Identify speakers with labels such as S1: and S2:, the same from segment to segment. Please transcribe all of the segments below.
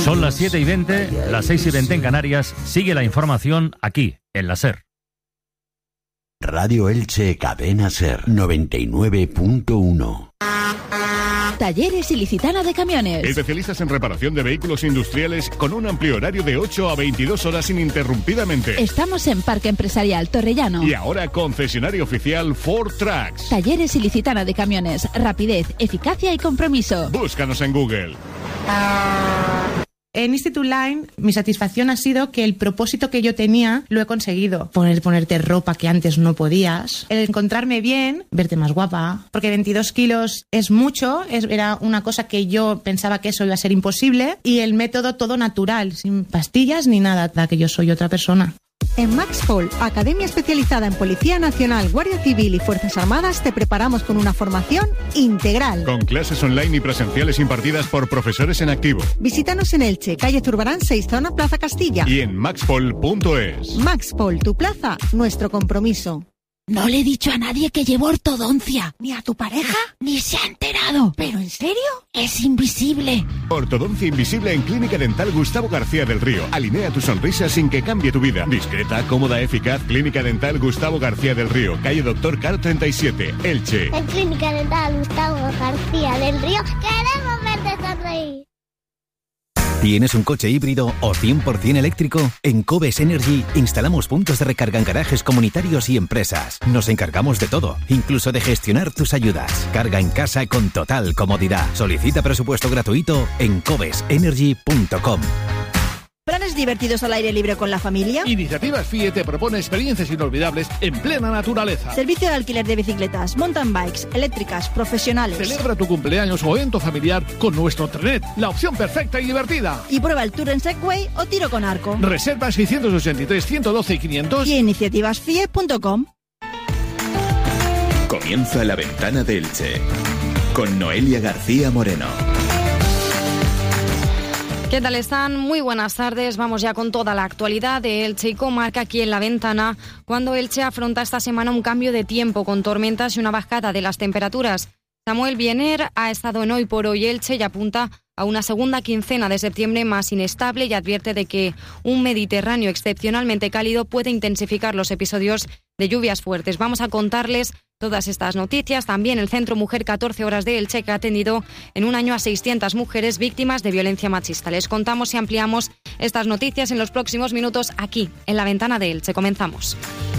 S1: Son las 7:20, las 6:20 en Canarias. Sigue la información aquí, en la SER.
S2: Radio Elche, Cadena SER 99.1.
S3: Talleres Ilicitana de Camiones.
S4: Especialistas en reparación de vehículos industriales con un amplio horario de 8 a 22 horas ininterrumpidamente.
S3: Estamos en Parque Empresarial Torrellano.
S4: Y ahora concesionario oficial Ford Trucks.
S3: Talleres Ilicitana de Camiones. Rapidez, eficacia y compromiso.
S4: Búscanos en Google.
S5: En Institute Line, mi satisfacción ha sido que el propósito que yo tenía lo he conseguido. Ponerte ropa que antes no podías. El encontrarme bien, verte más guapa. Porque 22 kilos es mucho, era una cosa que yo pensaba que eso iba a ser imposible. Y el método todo natural, sin pastillas ni nada, da que yo soy otra persona.
S6: En Maxpol, academia especializada en Policía Nacional, Guardia Civil y Fuerzas Armadas, te preparamos con una formación integral.
S4: Con clases online y presenciales impartidas por profesores en activo.
S6: Visítanos en Elche, calle Zurbarán 6, zona Plaza Castilla.
S4: Y en maxpol.es.
S6: Maxpol, tu plaza, nuestro compromiso.
S3: No le he dicho a nadie que llevo ortodoncia.
S6: ¿Ni a tu pareja?
S3: Ni se ha enterado.
S6: ¿Pero en serio?
S3: Es invisible.
S4: Ortodoncia invisible en Clínica Dental Gustavo García del Río. Alinea tu sonrisa sin que cambie tu vida. Discreta, cómoda, eficaz. Clínica Dental Gustavo García del Río. Calle Doctor Caro 37, Elche.
S7: En Clínica Dental Gustavo García del Río queremos verte sonreír.
S8: ¿Tienes un coche híbrido o 100% eléctrico? En Cobes Energy instalamos puntos de recarga en garajes comunitarios y empresas. Nos encargamos de todo, incluso de gestionar tus ayudas. Carga en casa con total comodidad. Solicita presupuesto gratuito en cobesenergy.com.
S6: ¿Planes divertidos al aire libre con la familia?
S9: Iniciativas FIE te propone experiencias inolvidables en plena naturaleza.
S6: Servicio de alquiler de bicicletas, mountain bikes, eléctricas, profesionales.
S9: Celebra tu cumpleaños o evento familiar con nuestro trenet, la opción perfecta y divertida.
S6: Y prueba el tour en Segway o tiro con arco.
S9: Reserva 683 112 500
S6: y iniciativasfie.com.
S10: Comienza La Ventana de Elche con Noelia García Moreno.
S11: ¿Qué tal están? Muy buenas tardes. Vamos ya con toda la actualidad de Elche y comarca aquí en La Ventana, cuando Elche afronta esta semana un cambio de tiempo con tormentas y una bajada de las temperaturas. Samuel Biener ha estado en Hoy por Hoy Elche y apunta a una segunda quincena de septiembre más inestable y advierte de que un Mediterráneo excepcionalmente cálido puede intensificar los episodios de lluvias fuertes. Vamos a contarles todas estas noticias. También el Centro Mujer 14 Horas de Elche, que ha atendido en un año a 600 mujeres víctimas de violencia machista. Les contamos y ampliamos estas noticias en los próximos minutos aquí, en La Ventana de Elche. Comenzamos.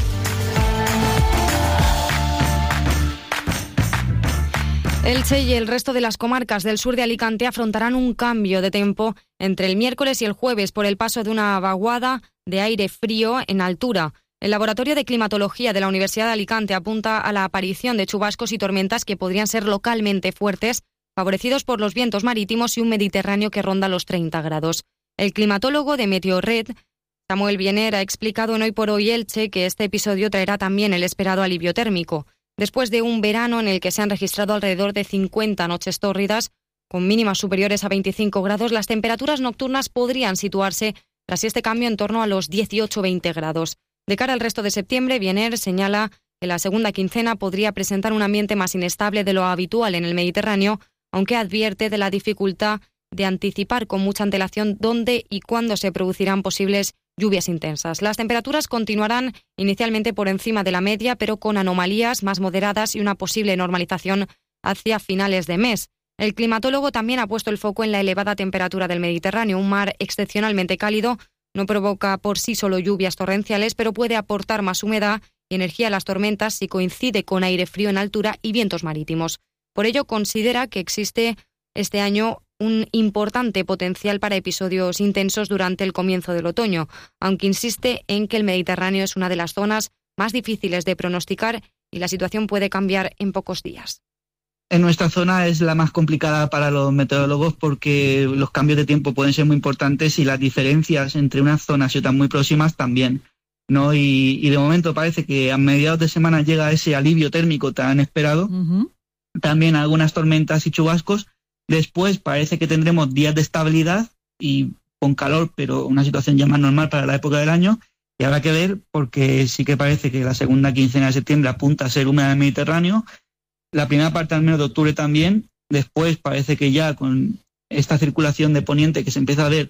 S11: Elche y el resto de las comarcas del sur de Alicante afrontarán un cambio de tiempo entre el miércoles y el jueves por el paso de una vaguada de aire frío en altura. El Laboratorio de Climatología de la Universidad de Alicante apunta a la aparición de chubascos y tormentas que podrían ser localmente fuertes, favorecidos por los vientos marítimos y un Mediterráneo que ronda los 30 grados. El climatólogo de Meteorred, Samuel Biener, ha explicado en Hoy por Hoy Elche que este episodio traerá también el esperado alivio térmico. Después de un verano en el que se han registrado alrededor de 50 noches tórridas, con mínimas superiores a 25 grados, las temperaturas nocturnas podrían situarse, tras este cambio, en torno a los 18-20 grados. De cara al resto de septiembre, Biener señala que la segunda quincena podría presentar un ambiente más inestable de lo habitual en el Mediterráneo, aunque advierte de la dificultad de anticipar con mucha antelación dónde y cuándo se producirán posibles lluvias intensas. Las temperaturas continuarán inicialmente por encima de la media, pero con anomalías más moderadas y una posible normalización hacia finales de mes. El climatólogo también ha puesto el foco en la elevada temperatura del Mediterráneo. Un mar excepcionalmente cálido no provoca por sí solo lluvias torrenciales, pero puede aportar más humedad y energía a las tormentas si coincide con aire frío en altura y vientos marítimos. Por ello, considera que existe este año un importante potencial para episodios intensos durante el comienzo del otoño, aunque insiste en que el Mediterráneo es una de las zonas más difíciles de pronosticar y la situación puede cambiar en pocos días.
S12: En nuestra zona es la más complicada para los meteorólogos porque los cambios de tiempo pueden ser muy importantes y las diferencias entre unas zonas y otras muy próximas también, ¿no? Y de momento parece que a mediados de semana llega ese alivio térmico tan esperado. Uh-huh. También algunas tormentas y chubascos. Después parece que tendremos días de estabilidad y con calor, pero una situación ya más normal para la época del año. Y habrá que ver porque sí que parece que la segunda quincena de septiembre apunta a ser húmeda en el Mediterráneo. La primera parte al menos de octubre también. Después parece que ya con esta circulación de poniente que se empieza a ver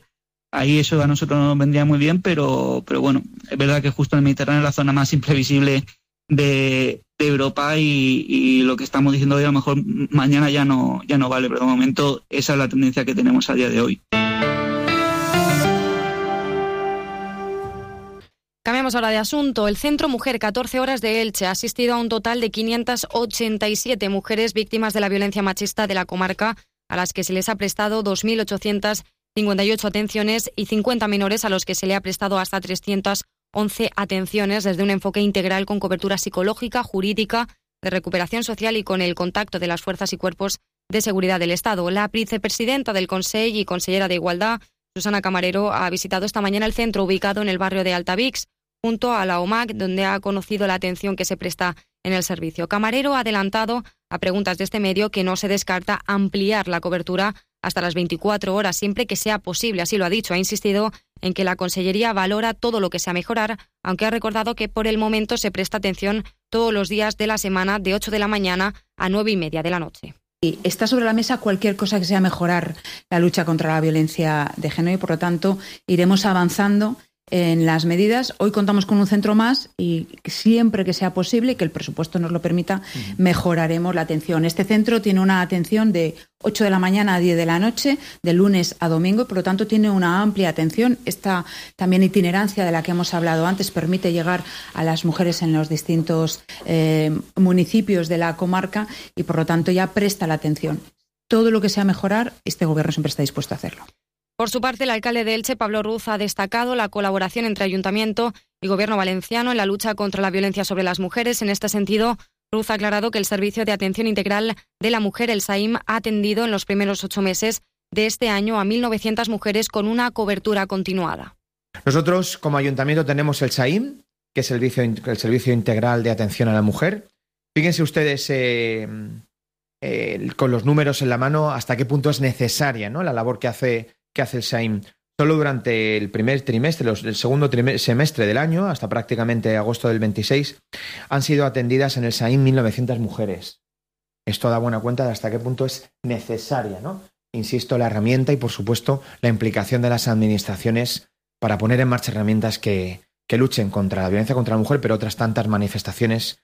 S12: Ahí eso a nosotros nos vendría muy bien, pero bueno, es verdad que justo en el Mediterráneo es la zona más imprevisible de Europa y lo que estamos diciendo hoy a lo mejor mañana ya no vale, pero de momento esa es la tendencia que tenemos a día de hoy.
S11: Cambiamos ahora de asunto. El Centro Mujer 14 Horas de Elche ha asistido a un total de 587 mujeres víctimas de la violencia machista de la comarca, a las que se les ha prestado 2.858 atenciones y 50 menores a los que se le ha prestado hasta 311 atenciones desde un enfoque integral con cobertura psicológica, jurídica, de recuperación social y con el contacto de las fuerzas y cuerpos de seguridad del Estado. La vicepresidenta del Consell y consellera de Igualdad, Susana Camarero, ha visitado esta mañana el centro ubicado en el barrio de Altavix, junto a la OMAC, donde ha conocido la atención que se presta en el servicio. Camarero ha adelantado a preguntas de este medio que no se descarta ampliar la cobertura hasta las 24 horas, siempre que sea posible. Así lo ha dicho. Ha insistido en que la Consellería valora todo lo que sea mejorar, aunque ha recordado que por el momento se presta atención todos los días de la semana de 8 de la mañana a 9:30 de la noche.
S2: Y está sobre la mesa cualquier cosa que sea mejorar la lucha contra la violencia de género y, por lo tanto, iremos avanzando en las medidas. Hoy contamos con un centro más y siempre que sea posible, que el presupuesto nos lo permita, mejoraremos la atención. Este centro tiene una atención de 8 de la mañana a 10 de la noche, de lunes a domingo, y por lo tanto tiene una amplia atención. Esta también itinerancia de la que hemos hablado antes permite llegar a las mujeres en los distintos municipios de la comarca y por lo tanto ya presta la atención. Todo lo que sea mejorar, este gobierno siempre está dispuesto a hacerlo.
S11: Por su parte, el alcalde de Elche, Pablo Ruz, ha destacado la colaboración entre Ayuntamiento y Gobierno valenciano en la lucha contra la violencia sobre las mujeres. En este sentido, Ruz ha aclarado que el Servicio de Atención Integral de la Mujer, el SAIM, ha atendido en los primeros 8 meses de este año a 1.900 mujeres con una cobertura continuada.
S13: Nosotros, como Ayuntamiento, tenemos el SAIM, que es el Servicio Integral de Atención a la Mujer. Fíjense ustedes con los números en la mano hasta qué punto es necesaria, ¿no?, la labor que hace el SAIM. Solo durante el primer trimestre, el segundo semestre del año, hasta prácticamente agosto del 26, han sido atendidas en el SAIM 1.900 mujeres. Esto da buena cuenta de hasta qué punto es necesaria, ¿no? Insisto, la herramienta y, por supuesto, la implicación de las administraciones para poner en marcha herramientas que luchen contra la violencia contra la mujer, pero otras tantas manifestaciones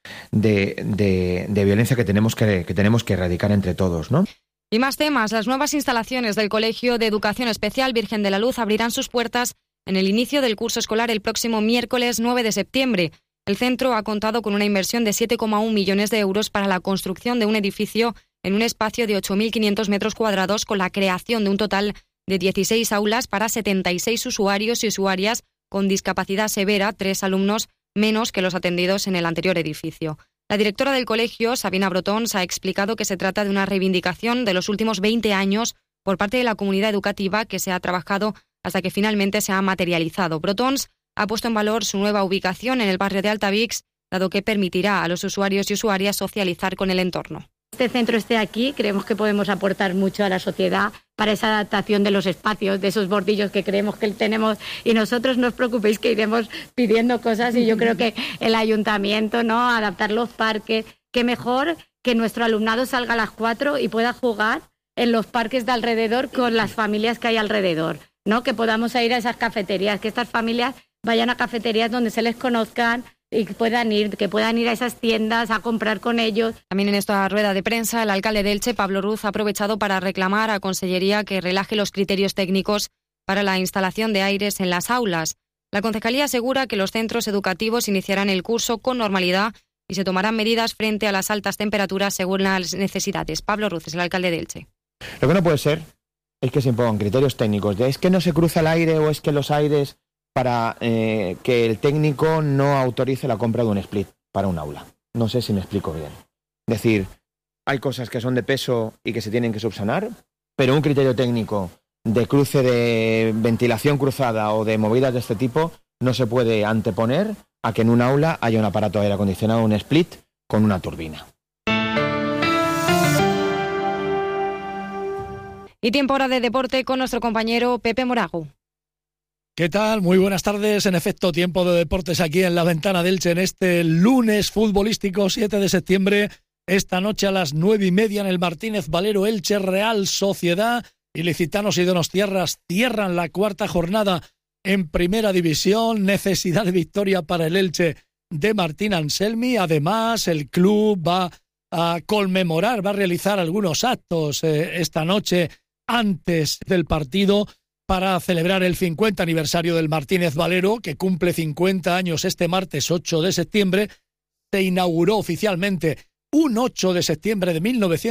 S13: de violencia que tenemos que erradicar entre todos, ¿no?
S11: Y más temas. Las nuevas instalaciones del Colegio de Educación Especial Virgen de la Luz abrirán sus puertas en el inicio del curso escolar el próximo miércoles 9 de septiembre. El centro ha contado con una inversión de 7,1 millones de euros para la construcción de un edificio en un espacio de 8.500 metros cuadrados, con la creación de un total de 16 aulas para 76 usuarios y usuarias con discapacidad severa, 3 alumnos menos que los atendidos en el anterior edificio. La directora del colegio, Sabina Brotons, ha explicado que se trata de una reivindicación de los últimos 20 años por parte de la comunidad educativa que se ha trabajado hasta que finalmente se ha materializado. Brotons ha puesto en valor su nueva ubicación en el barrio de Altavix, dado que permitirá a los usuarios y usuarias socializar con el entorno.
S14: Este centro esté aquí, creemos que podemos aportar mucho a la sociedad para esa adaptación de los espacios, de esos bordillos que creemos que tenemos, y nosotros no os preocupéis que iremos pidiendo cosas, y yo creo que el ayuntamiento, ¿no?, adaptar los parques, que mejor que nuestro alumnado salga a las 4 y pueda jugar en los parques de alrededor con las familias que hay alrededor, ¿no?, que podamos ir a esas cafeterías, que estas familias vayan a cafeterías donde se les conozcan y que puedan ir a esas tiendas a comprar con ellos.
S11: También en esta rueda de prensa, el alcalde de Elche, Pablo Ruz, ha aprovechado para reclamar a Consellería que relaje los criterios técnicos para la instalación de aires en las aulas. La concejalía asegura que los centros educativos iniciarán el curso con normalidad y se tomarán medidas frente a las altas temperaturas según las necesidades. Pablo Ruz es el alcalde de Elche.
S13: Lo que no puede ser es que se impongan criterios técnicos de es que no se cruza el aire o es que los aires, para que el técnico no autorice la compra de un split para un aula. No sé si me explico bien. Es decir, hay cosas que son de peso y que se tienen que subsanar, pero un criterio técnico de cruce de ventilación cruzada o de movidas de este tipo no se puede anteponer a que en un aula haya un aparato de aire acondicionado, un split con una turbina.
S11: Y tiempo ahora de deporte con nuestro compañero Pepe Morago.
S9: ¿Qué tal? Muy buenas tardes. En efecto, tiempo de deportes aquí en la Ventana de Elche en este lunes futbolístico 7 de septiembre. Esta noche a las 9:30 en el Martínez Valero, Elche Real Sociedad. Ilicitanos y Donostiarras cierran la cuarta jornada en Primera División. Necesidad de victoria para el Elche de Martín Anselmi. Además, el club va a conmemorar, va a realizar algunos actos esta noche antes del partido para celebrar el 50 aniversario del Martínez Valero, que cumple 50 años este martes 8 de septiembre. Se inauguró oficialmente un 8 de septiembre de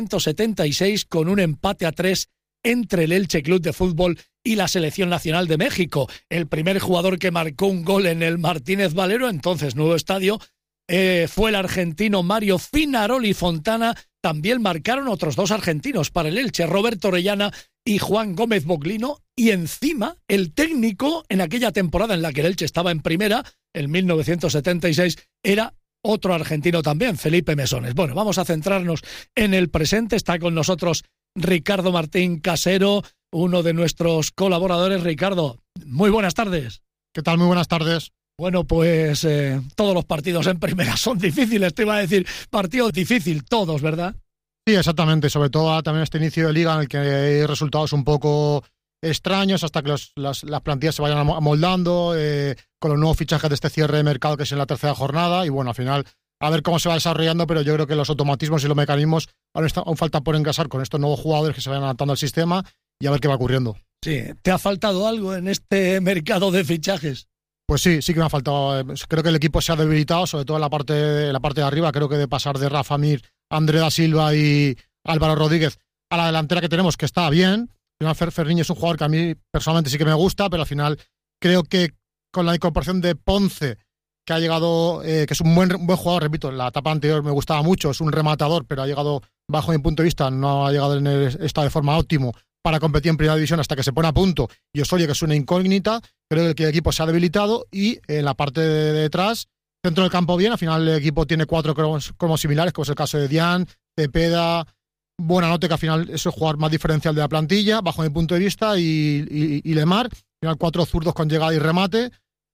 S9: 1976 con un empate a 3 entre el Elche Club de Fútbol y la Selección Nacional de México. El primer jugador que marcó un gol en el Martínez Valero, entonces nuevo estadio, fue el argentino Mario Finaroli Fontana. También marcaron otros dos argentinos para el Elche, Roberto Orellana y Juan Gómez Boglino, y encima el técnico en aquella temporada en la que el Elche estaba en primera, en 1976, era otro argentino también, Felipe Mesones. Bueno, vamos a centrarnos en el presente. Está con nosotros Ricardo Martín Casero, uno de nuestros colaboradores. Ricardo, muy buenas tardes.
S15: ¿Qué tal? Muy buenas tardes.
S9: Bueno, pues todos los partidos en primera son difíciles, te iba a decir, partido difícil, todos, ¿verdad?
S15: Sí, exactamente, sobre todo también este inicio de liga en el que hay resultados un poco extraños hasta que las plantillas se vayan amoldando, con los nuevos fichajes de este cierre de mercado que es en la tercera jornada, y bueno, al final a ver cómo se va desarrollando, pero yo creo que los automatismos y los mecanismos aún falta por engrasar con estos nuevos jugadores que se vayan adaptando al sistema y a ver qué va ocurriendo.
S9: Sí, ¿te ha faltado algo en este mercado de fichajes?
S15: Pues sí que me ha faltado. Creo que el equipo se ha debilitado, sobre todo en la parte de arriba. Creo que de pasar de Rafa Mir, André da Silva y Álvaro Rodríguez a la delantera que tenemos, que está bien. Ferriño es un jugador que a mí personalmente sí que me gusta, pero al final creo que con la incorporación de Ponce, que ha llegado, que es un buen jugador, repito, en la etapa anterior me gustaba mucho, es un rematador, pero ha llegado, bajo mi punto de vista, no ha llegado en el estado de forma óptimo para competir en Primera División hasta que se pone a punto, y Osorio, que es una incógnita. Creo que el equipo se ha debilitado, y en la parte de detrás, centro del campo bien, al final el equipo tiene 4 cromos similares, como es el caso de Dian, Cepeda, Buenanote, que al final es el jugador más diferencial de la plantilla, bajo mi punto de vista, y Lemar, al final 4 zurdos con llegada y remate,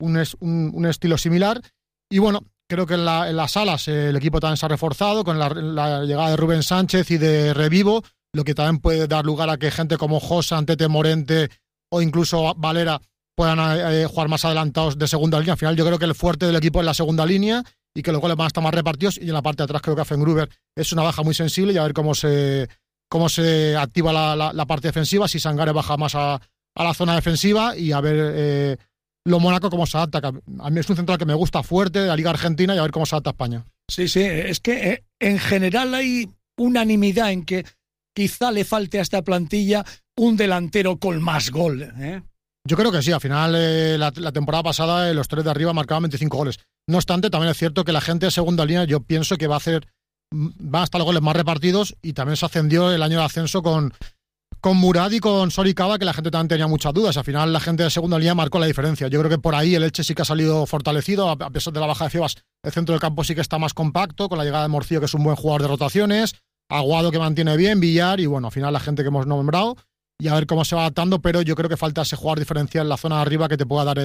S15: un estilo similar. Y bueno, creo que en las alas el equipo también se ha reforzado con la llegada de Rubén Sánchez y de Revivo, lo que también puede dar lugar a que gente como Josa, Tete Morente o incluso Valera puedan jugar más adelantados de segunda línea. Al final yo creo que el fuerte del equipo es la segunda línea y que los goles van a estar más repartidos, y en la parte de atrás creo que Affengruber es una baja muy sensible, y a ver cómo se activa la parte defensiva, si Sangare baja más a la zona defensiva, y a ver lo Mónaco cómo se adapta. A mí es un central que me gusta fuerte de la Liga Argentina, y a ver cómo se adapta a España. Sí,
S9: es que en general hay unanimidad en que quizá le falte a esta plantilla un delantero con más gol, ¿eh?
S15: Yo creo que sí, al final la temporada pasada los 3 de arriba marcaban 25 goles. No obstante, también es cierto que la gente de segunda línea yo pienso que va a estar los goles más repartidos, y también se ascendió el año de ascenso con Murad y con Soricaba, que la gente también tenía muchas dudas. Al final la gente de segunda línea marcó la diferencia. Yo creo que por ahí el Elche sí que ha salido fortalecido, a pesar de la baja de Febas. El centro del campo sí que está más compacto, con la llegada de Morcillo, que es un buen jugador de rotaciones, Aguado, que mantiene bien, Villar, y bueno, al final la gente que hemos nombrado, y a ver cómo se va adaptando, pero yo creo que falta ese jugador diferencial en la zona de arriba que te pueda dar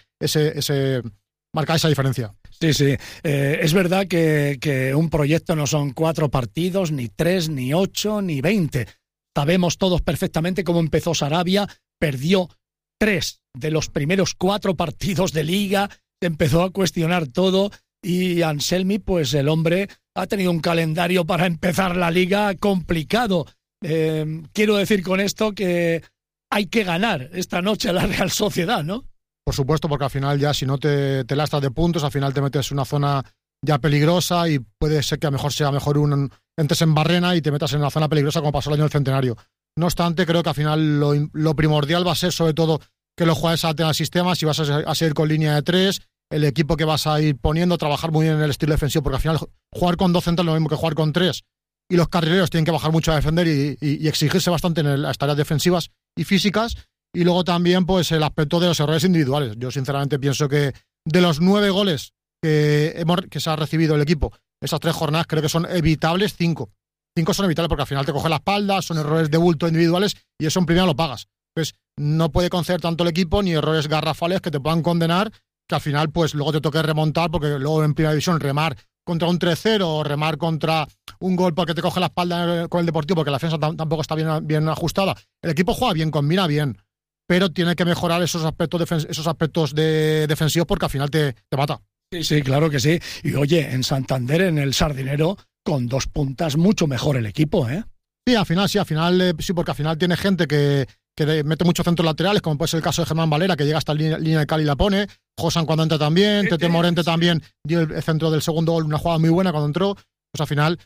S15: marcar esa diferencia.
S9: Sí. Es verdad que un proyecto no son 4 partidos, ni 3, ni 8, ni 20. Sabemos todos perfectamente cómo empezó Sarabia, perdió 3 de los primeros 4 partidos de Liga, se empezó a cuestionar todo, y Anselmi, pues el hombre ha tenido un calendario para empezar la Liga complicado. Quiero decir con esto que hay que ganar esta noche a la Real Sociedad, ¿no?
S15: Por supuesto, porque al final ya si no te lastras de puntos, al final te metes en una zona ya peligrosa, y puede ser que a lo mejor sea mejor entres en barrena y te metas en una zona peligrosa como pasó el año del Centenario. No obstante, creo que al final lo primordial va a ser sobre todo que los jugadores se adapten al sistema, si vas a seguir con línea de 3, el equipo que vas a ir poniendo, trabajar muy bien en el estilo defensivo, porque al final jugar con 2 centrales es lo mismo que jugar con 3, y los carrileros tienen que bajar mucho a defender y exigirse bastante en las tareas defensivas y físicas. Y luego también pues el aspecto de los errores individuales. Yo sinceramente pienso que de los 9 goles que se ha recibido el equipo esas 3 jornadas, creo que son evitables 5. 5 son evitables porque al final te coge la espalda, son errores de bulto individuales, y eso en primera lo pagas. Entonces no puede conceder tanto el equipo ni errores garrafales que te puedan condenar, que al final pues luego te toque remontar, porque luego en Primera División remar contra un 3-0 o remar contra un gol porque te coge la espalda con el Deportivo, porque la defensa tampoco está bien ajustada. El equipo juega bien, combina bien, pero tiene que mejorar esos aspectos defensivos porque al final te mata.
S9: Sí, claro que sí. Y oye, en Santander, en el Sardinero, con 2 puntas, mucho mejor el equipo, ¿eh?
S15: Sí, al final, porque al final tiene gente que mete muchos centros laterales, como puede ser el caso de Germán Valera, que llega hasta la línea de cal y la pone. Josan cuando entra también, Tete Morente también dio el centro del segundo gol, una jugada muy buena cuando entró. Pues al final,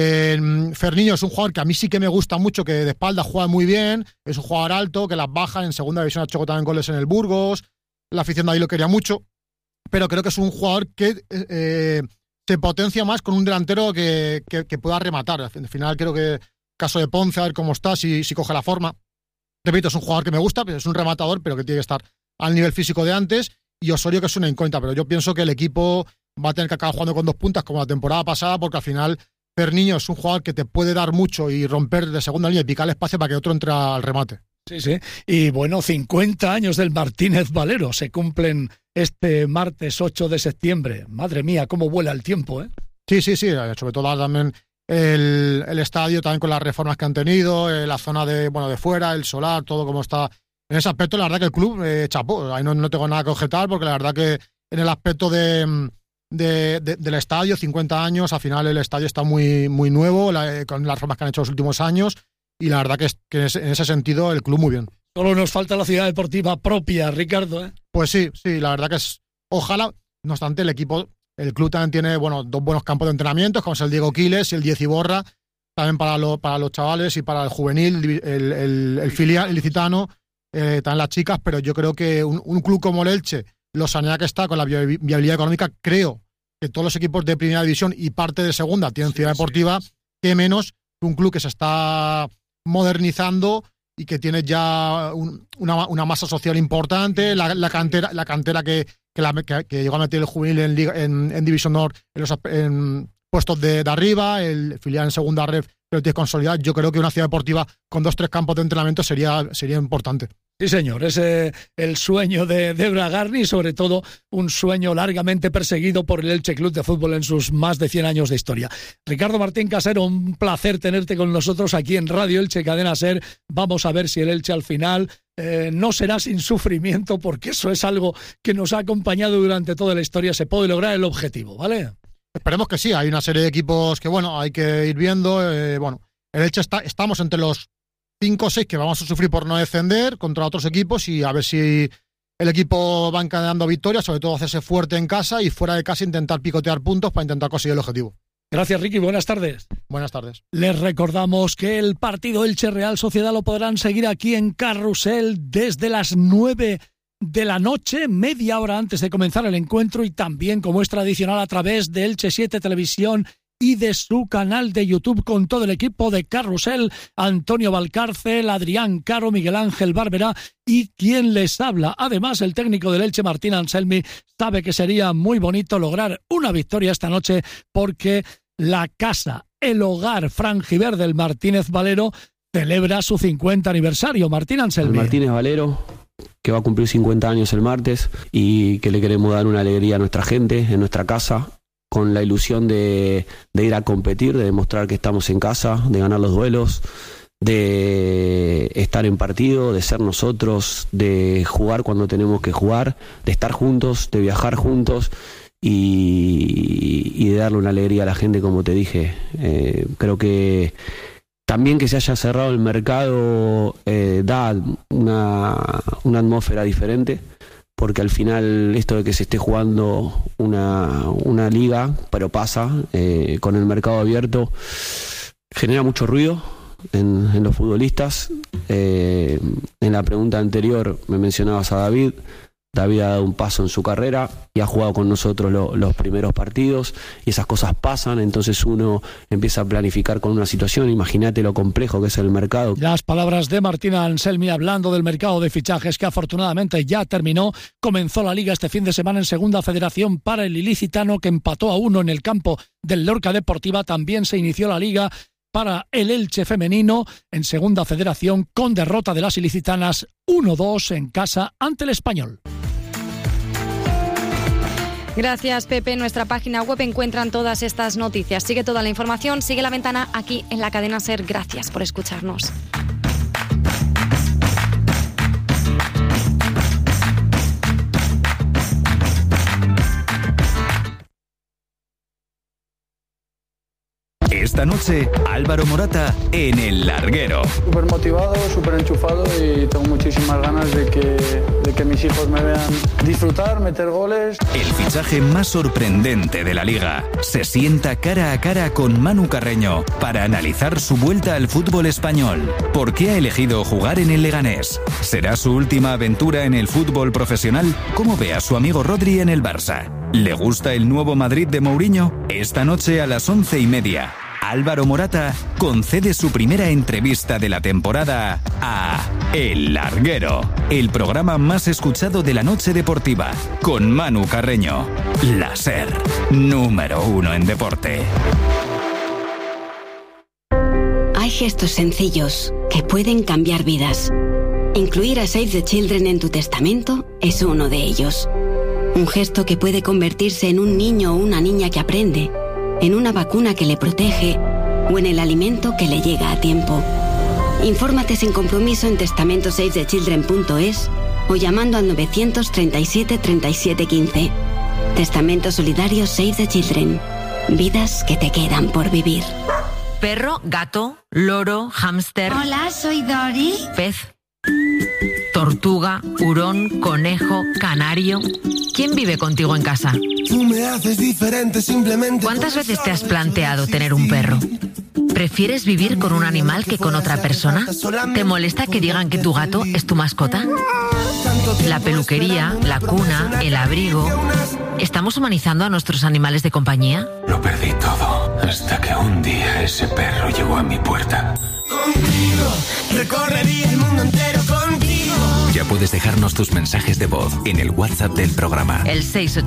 S15: Ferniño es un jugador que a mí sí que me gusta mucho, que de espalda juega muy bien, es un jugador alto, que las baja, en segunda división ha hecho también goles en el Burgos, la afición de ahí lo quería mucho, pero creo que es un jugador que se potencia más con un delantero que pueda rematar. Al final creo que caso de Ponce, a ver cómo está, si coge la forma. Repito, es un jugador que me gusta, es un rematador, pero que tiene que estar al nivel físico de antes, y Osorio, que es una incógnita, pero yo pienso que el equipo va a tener que acabar jugando con 2 puntas como la temporada pasada, porque al final Ferniño es un jugador que te puede dar mucho y romper de segunda línea y picar el espacio para que otro entre al remate.
S9: Sí. Y bueno, 50 años del Martínez Valero se cumplen este martes 8 de septiembre. Madre mía, cómo vuela el tiempo, ¿eh?
S15: Sí, sobre todo también el estadio, también con las reformas que han tenido, la zona de fuera, el solar, todo como está. En ese aspecto, la verdad que el club chapó. Ahí no tengo nada que objetar, porque la verdad que en el aspecto del estadio, 50 años, al final el estadio está muy, muy nuevo, con las reformas que han hecho los últimos años, y la verdad que en ese sentido el club muy bien.
S9: Solo nos falta la ciudad deportiva propia, Ricardo, ¿eh?
S15: Pues sí, la verdad que es... Ojalá, no obstante, el club también tiene 2 buenos campos de entrenamiento, como es el Diego Quiles y el 10 Iborra, también para los chavales y para el juvenil, el filial, el licitano, también las chicas, pero yo creo que un club como el Elche, lo sanidad que está con la viabilidad económica, creo que todos los equipos de primera división y parte de segunda tienen ciudad deportiva, que menos un club que se está modernizando y que tiene ya una masa social importante, la cantera que llegó a meter el juvenil en División Honor en puestos de arriba, el filial en segunda red, pero tiene consolidado. Yo creo que una ciudad deportiva con 2-3 campos de entrenamiento sería importante.
S9: Sí, señor, es el sueño de Bragarni y sobre todo un sueño largamente perseguido por el Elche Club de Fútbol en sus más de 100 años de historia. Ricardo Martín Casero, un placer tenerte con nosotros aquí en Radio Elche Cadena SER. Vamos a ver si el Elche al final no será sin sufrimiento, porque eso es algo que nos ha acompañado durante toda la historia. Se puede lograr el objetivo, ¿vale?
S15: Esperemos que sí. Hay una serie de equipos que, hay que ir viendo. El Elche estamos entre los 5 o 6 que vamos a sufrir por no descender contra otros equipos, y a ver si el equipo va encadenando victorias, sobre todo hacerse fuerte en casa y fuera de casa intentar picotear puntos para intentar conseguir el objetivo.
S9: Gracias, Ricky. Buenas tardes.
S15: Buenas tardes.
S9: Les recordamos que el partido Elche Real Sociedad lo podrán seguir aquí en Carrusel desde las 9 de la noche, media hora antes de comenzar el encuentro, y también, como es tradicional, a través de Elche 7 Televisión y de su canal de YouTube, con todo el equipo de Carrusel: Antonio Valcárcel, Adrián Caro, Miguel Ángel Bárbara y quien les habla. Además, el técnico del Elche, Martín Anselmi, sabe que sería muy bonito lograr una victoria esta noche, porque la casa, el hogar franjiverde del Martínez Valero, celebra su 50 aniversario. Martín Anselmi.
S16: El Martínez Valero, que va a cumplir 50 años el martes, y que le queremos dar una alegría a nuestra gente, en nuestra casa, con la ilusión de ir a competir, de demostrar que estamos en casa, de ganar los duelos, de estar en partido, de ser nosotros, de jugar cuando tenemos que jugar, de estar juntos, de viajar juntos y de darle una alegría a la gente, como te dije. Creo que también que se haya cerrado el mercado da una atmósfera diferente, porque al final esto de que se esté jugando una liga, pero pasa, con el mercado abierto, genera mucho ruido en los futbolistas. En la pregunta anterior me mencionabas a David. David ha dado un paso en su carrera y ha jugado con nosotros los primeros partidos, y esas cosas pasan, entonces uno empieza a planificar con una situación. Imagínate lo complejo que es el mercado.
S9: Las palabras de Martín Anselmi hablando del mercado de fichajes, que afortunadamente ya terminó. Comenzó la liga este fin de semana en Segunda Federación para el ilicitano, que empató a 1 en el campo del Lorca Deportiva. También se inició la liga para el Elche femenino en Segunda Federación, con derrota de las ilicitanas 1-2 en casa ante el Español.
S11: Gracias, Pepe. En nuestra página web encuentran todas estas noticias. Sigue toda la información, sigue La Ventana aquí en la cadena SER. Gracias por escucharnos.
S8: Esta noche, Álvaro Morata en El Larguero.
S17: Súper motivado, súper enchufado y tengo muchísimas ganas de que mis hijos me vean disfrutar, meter goles.
S8: El fichaje más sorprendente de la Liga. Se sienta cara a cara con Manu Carreño para analizar su vuelta al fútbol español. ¿Por qué ha elegido jugar en el Leganés? ¿Será su última aventura en el fútbol profesional? ¿Cómo ve a su amigo Rodri en el Barça? ¿Le gusta el nuevo Madrid de Mourinho? Esta noche a las 11:30. Álvaro Morata concede su primera entrevista de la temporada a El Larguero, el programa más escuchado de la noche deportiva, con Manu Carreño. La SER, número 1 en deporte.
S18: Hay gestos sencillos que pueden cambiar vidas. Incluir a Save the Children en tu testamento es uno de ellos. Un gesto que puede convertirse en un niño o una niña que aprende, en una vacuna que le protege o en el alimento que le llega a tiempo. Infórmate sin compromiso en testamentosavethechildren.es o llamando al 937 37 15. Testamento solidario Save the Children. Vidas que te quedan por vivir.
S19: Perro, gato, loro, hámster.
S20: Hola, soy Dori.
S19: Pez, tortuga, hurón, conejo, canario. ¿Quién vive contigo en casa?
S21: Tú me haces diferente simplemente.
S19: ¿Cuántas veces te has planteado tener un perro? ¿Prefieres vivir con un animal que con otra persona? ¿Te molesta que digan que tu gato es tu mascota? La peluquería, la cuna, el abrigo. ¿Estamos humanizando a nuestros animales de compañía?
S21: Lo perdí todo hasta que un día ese perro llegó a mi puerta. Contigo, recorrería el mundo entero contigo.
S8: Ya puedes dejarnos tus mensajes de voz en el WhatsApp del programa.
S19: El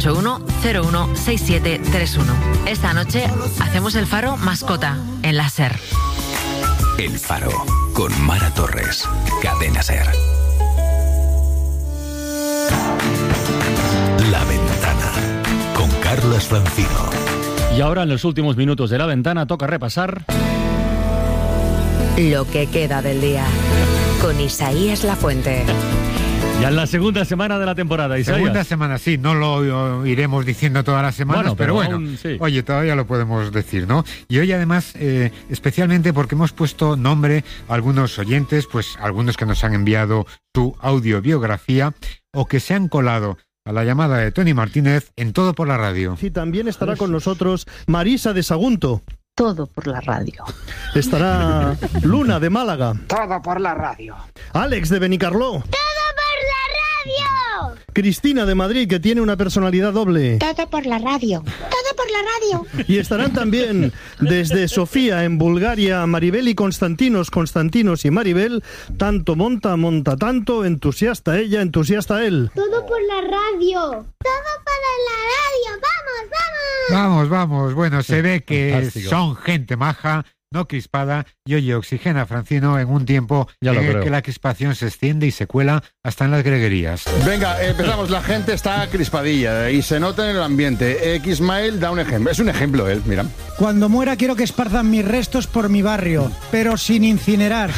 S19: 681-016731. Esta noche hacemos el Faro mascota en la SER.
S8: El Faro, con Mara Torres. Cadena SER. La Ventana, con Carlos Francino.
S1: Y ahora, en los últimos minutos de La Ventana, toca repasar
S22: lo que queda del día, con Isaías Lafuente.
S1: Ya en la segunda semana de la temporada, Isaías.
S23: Segunda semana, sí, no lo iremos diciendo todas las semanas, pero bueno,
S1: aún, sí.
S23: Oye, todavía lo podemos decir, ¿no? Y hoy además, especialmente porque hemos puesto nombre a algunos oyentes, pues algunos que nos han enviado su audiobiografía o que se han colado a la llamada de Tony Martínez en Todo por la Radio.
S24: Sí, también estará con nosotros Marisa de Sagunto.
S25: Todo por la radio.
S24: Estará Luna de Málaga.
S26: Todo por la radio.
S24: Alex de Benicarló.
S7: ¡Todo por la radio!
S24: Cristina de Madrid, que tiene una personalidad doble.
S7: Todo por la radio. Todo por la radio.
S24: Y estarán también desde Sofía, en Bulgaria, Maribel y Constantinos y Maribel. Tanto monta tanto, entusiasta ella, entusiasta él.
S7: Todo por la radio. Todo para la radio. ¡Vamos, vamos!
S23: Vamos. Bueno, se ve que
S1: Fantástico.
S23: son gente maja, no crispada, y oye, oxigena, Francino, en un tiempo en el que la crispación se extiende y se cuela hasta en las greguerías.
S27: Venga, empezamos. La gente está crispadilla y se nota en el ambiente. Xmail da un ejemplo. Es un ejemplo él, mira.
S28: Cuando muera quiero que esparzan mis restos por mi barrio, pero sin incinerar.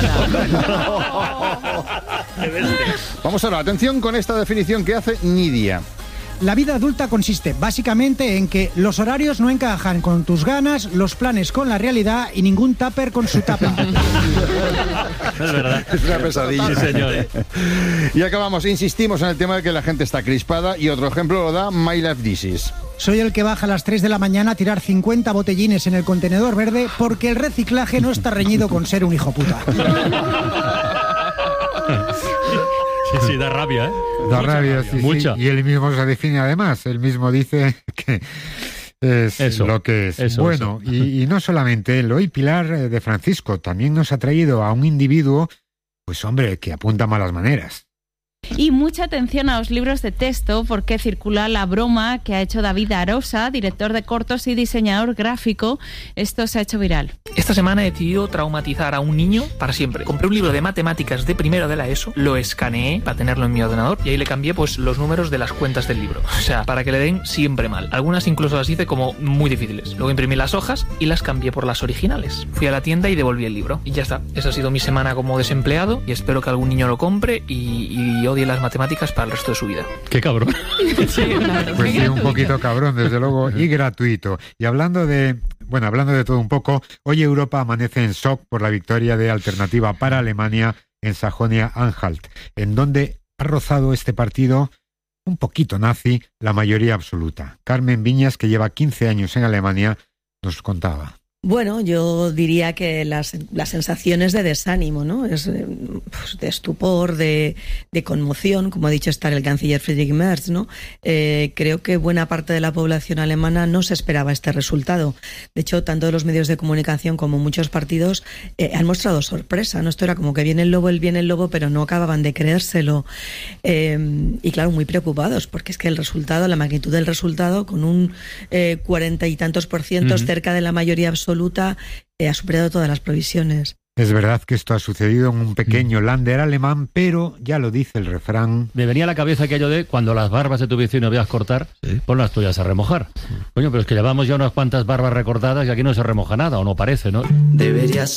S27: Vamos ahora, atención con esta definición que hace Nidia.
S28: La vida adulta consiste básicamente en que los horarios no encajan con tus ganas, los planes con la realidad y ningún tupper con su tapa.
S1: Es verdad.
S27: Es una pesadilla.
S1: Sí, señor.
S27: Y acabamos, insistimos en el tema de que la gente está crispada y otro ejemplo lo da My Life Disease.
S28: Soy el que baja a las 3 de la mañana a tirar 50 botellines en el contenedor verde porque el reciclaje no está reñido con ser un hijo puta.
S1: Sí, da rabia, ¿eh?
S23: Da rabia, sí,
S1: mucha.
S23: Sí. Y él mismo se define además, él mismo dice que es eso, lo que es.
S1: Eso,
S23: bueno, eso. Y no solamente él, hoy Pilar de Francisco también nos ha traído a un individuo, pues hombre, que apunta a malas maneras.
S3: Y mucha atención a los libros de texto, porque circula la broma que ha hecho David Arosa, director de cortos y diseñador gráfico. Esto se ha hecho viral.
S4: Esta semana he decidido traumatizar a un niño para siempre. Compré un libro de matemáticas de primero de la ESO, lo escaneé para tenerlo en mi ordenador y ahí le cambié pues los números de las cuentas del libro. O sea, para que le den siempre mal. Algunas incluso las hice como muy difíciles. Luego imprimí las hojas y las cambié por las originales. Fui a la tienda y devolví el libro. Y ya está. Esa ha sido mi semana como desempleado y espero que algún niño lo compre y odie las matemáticas para el resto de su vida.
S1: Qué cabrón.
S4: Sí, claro.
S23: Pues sí, un poquito cabrón, desde luego, y gratuito. Y hablando de todo un poco, hoy Europa amanece en shock por la victoria de Alternativa para Alemania en Sajonia-Anhalt, en donde ha rozado este partido un poquito nazi la mayoría absoluta. Carmen Viñas, que lleva 15 años en Alemania, nos contaba.
S5: Bueno, yo diría que las sensaciones de desánimo, ¿no? Es pues, de estupor, de conmoción, como ha dicho el canciller Friedrich Merz, ¿no? Creo que buena parte de la población alemana no se esperaba este resultado. De hecho, tanto los medios de comunicación como muchos partidos han mostrado sorpresa, ¿no? Esto era como que viene el lobo, pero no acababan de creérselo. Y claro, muy preocupados, porque es que el resultado, la magnitud del resultado, con un 40 y tantos %, cerca de la mayoría absoluta, ha superado todas las previsiones.
S23: Es verdad que esto ha sucedido en un pequeño Länder alemán, pero ya lo dice el refrán.
S1: Me venía a la cabeza aquello de cuando las barbas de tu vecino veas cortar, pon las tuyas a remojar. Coño, pero es que llevamos ya unas cuantas barbas recortadas y aquí no se remoja nada, o no parece, ¿no?
S6: Deberías